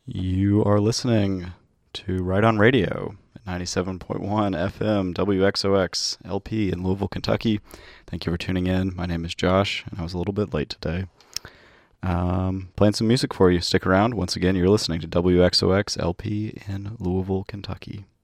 You are listening to Right on Radio at 97.1 FM WXOX LP in Louisville, Kentucky. Thank you for tuning in. My name is Josh, and I was a little bit late today. Playing some music for you. Stick around. Once again, you're listening to WXOX LP in Louisville, Kentucky.